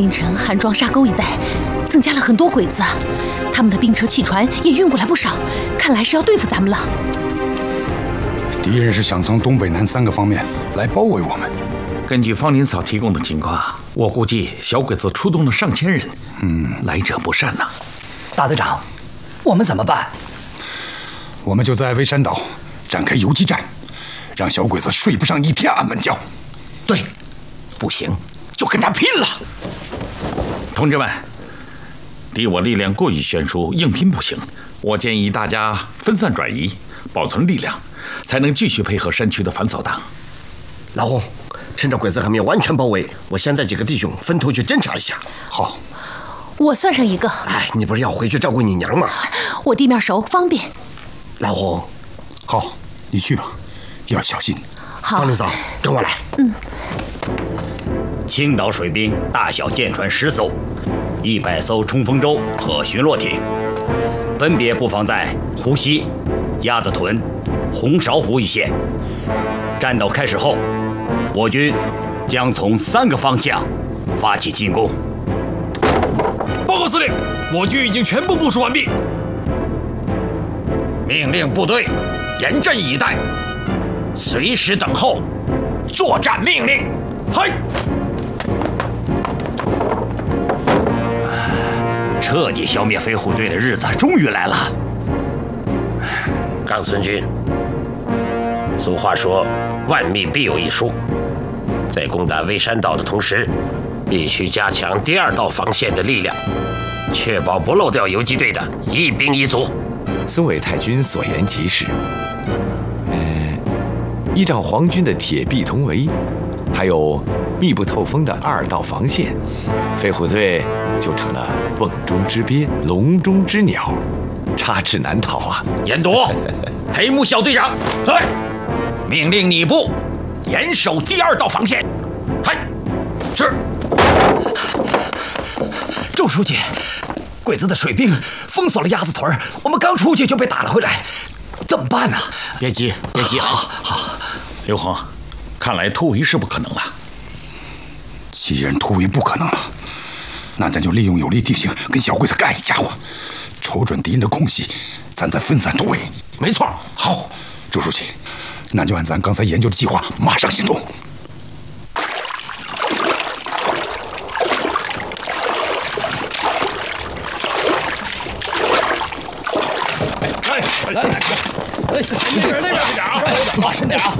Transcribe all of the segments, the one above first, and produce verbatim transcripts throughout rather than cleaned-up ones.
凌晨韩庄沙沟一带增加了很多鬼子，他们的兵车汽船也运过来不少，看来是要对付咱们了。 敌人是想从东北南三个方面来包围我们。 根据方林嫂提供的情况，我估计小鬼子出动了上千人，嗯，来者不善呐。 大队长，我们怎么办？ 我们就在微山岛展开游击战，让小鬼子睡不上一天安稳觉。 对，不行就跟他拼了。 同志们，敌我力量过于悬殊，硬拼不行。我建议大家分散转移，保存力量，才能继续配合山区的反扫荡。 老洪，趁着鬼子还没有完全包围，我先带几个弟兄分头去侦查一下。 好， 我算上一个。 哎，你不是要回去照顾你娘吗？ 我地面熟，方便。 老洪， 好，你去吧，要小心。 好， 方林嫂，跟我来。 嗯。 青岛水兵大小舰船十艘，一百艘冲锋舟和巡逻艇，分别布防在湖西、鸭子屯、红苕湖一线。战斗开始后，我军将从三个方向发起进攻。 报告司令，我军已经全部部署完毕。 命令部队严阵以待，随时等候作战命令。嗨！彻底消灭飞虎队的日子终于来了。 冈村君，俗话说万密必有一疏，在攻打微山岛的同时，必须加强第二道防线的力量，确保不漏掉游击队的一兵一卒。 孙伟太君所言极是。呃，依照皇军的铁壁同围，还有密不透风的二道防线，飞虎队就成了瓮中之鳖、笼中之鸟，插翅难逃啊！ 严铎，黑木小队长，在，命令你部严守第二道防线。嗨，是。 周书记，鬼子的水兵封锁了鸭子屯，我们刚出去就被打了回来，怎么办呢？ 别急，别急啊！ 好，刘恒，看来突围是不可能了。 既然突围不可能了，那咱就利用有利地形跟小鬼子干一家伙，瞅准敌人的空隙，咱再分散突围。 没错。 好，周书记，那就按咱刚才研究的计划，马上行动。 来来来，哎，那边那边这点啊，大声点啊！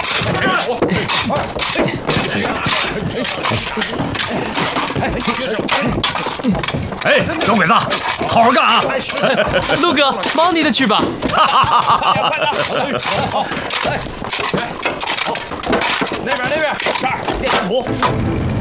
哎，哎，小鬼子，好好干啊！ 陆哥，忙你的去吧。 快点，好，来，来，好，那边那边这儿列张图。